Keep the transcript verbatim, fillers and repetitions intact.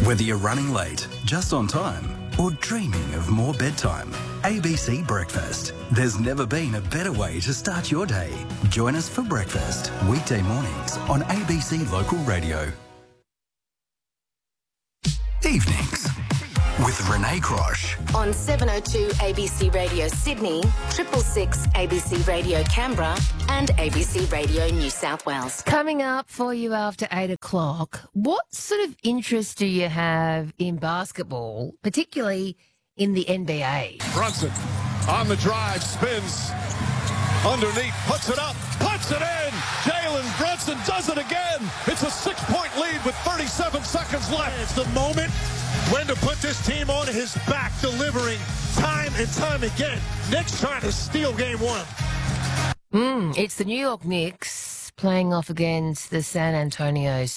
Whether you're running late, just on time, or dreaming of more bedtime, A B C Breakfast. There's never been a better way to start your day. Join us for breakfast, weekday mornings on A B C Local Radio. Evenings with Renee Crosh. On seven oh two A B C Radio Sydney, triple six A B C Radio Canberra and A B C Radio New South Wales. Coming up for you after eight o'clock, what sort of interest do you have in basketball, particularly in the N B A? Brunson on the drive, spins underneath, puts it up, puts it in. Jalen Brunson does it again. It's a six-point lead with thirty-seven seconds left. It's the moment when to put this team on his back, delivering time and time again. Knicks trying to steal game one. Mm, it's the New York Knicks playing off against the San Antonio